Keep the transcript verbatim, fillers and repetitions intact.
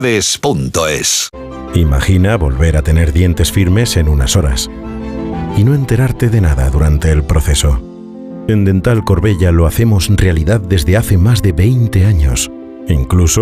punto es. Imagina volver a tener dientes firmes en unas horas y no enterarte de nada durante el proceso. En Dental Corbella lo hacemos realidad desde hace más de veinte años, incluso